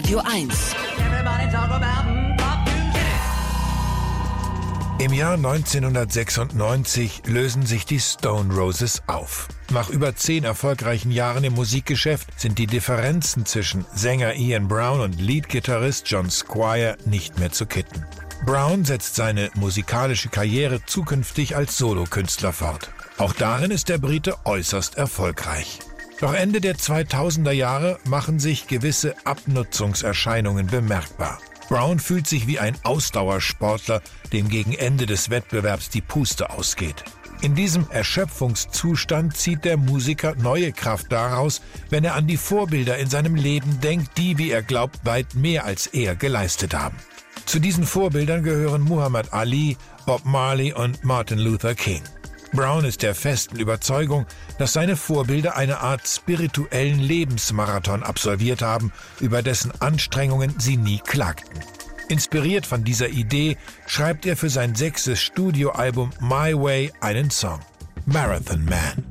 Radio 1. Im Jahr 1996 lösen sich die Stone Roses auf. Nach über 10 erfolgreichen Jahren im Musikgeschäft sind die Differenzen zwischen Sänger Ian Brown und Leadgitarrist John Squire nicht mehr zu kitten. Brown setzt seine musikalische Karriere zukünftig als Solokünstler fort. Auch darin ist der Brite äußerst erfolgreich. Doch Ende der 2000er Jahre machen sich gewisse Abnutzungserscheinungen bemerkbar. Brown fühlt sich wie ein Ausdauersportler, dem gegen Ende des Wettbewerbs die Puste ausgeht. In diesem Erschöpfungszustand zieht der Musiker neue Kraft daraus, wenn er an die Vorbilder in seinem Leben denkt, die, wie er glaubt, weit mehr als er geleistet haben. Zu diesen Vorbildern gehören Muhammad Ali, Bob Marley und Martin Luther King. Brown ist der festen Überzeugung, dass seine Vorbilder eine Art spirituellen Lebensmarathon absolviert haben, über dessen Anstrengungen sie nie klagten. Inspiriert von dieser Idee schreibt er für sein 6. Studioalbum My Way einen Song, Marathon Man.